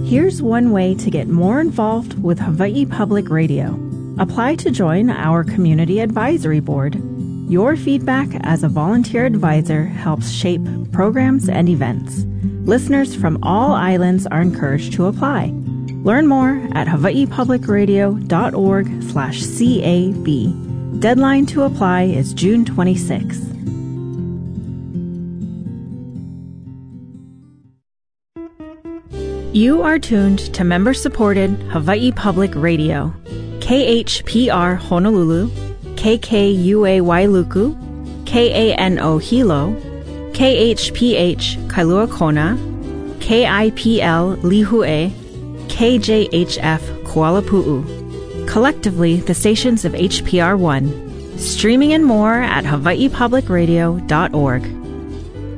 Here's one way to get more involved with Hawaii Public Radio. Apply to join our Community Advisory Board. Your feedback as a volunteer advisor helps shape programs and events. Listeners from all islands are encouraged to apply. Learn more at hawaiipublicradio.org/CAB. Deadline to apply is June 26th. You are tuned to member-supported Hawaii Public Radio. KHPR Honolulu, KKUA Wailuku, KANO Hilo, KHPH Kailua Kona, KIPL Lihue, KJHF Kuala Pu'u. Collectively, the stations of HPR1. Streaming and more at hawaiipublicradio.org.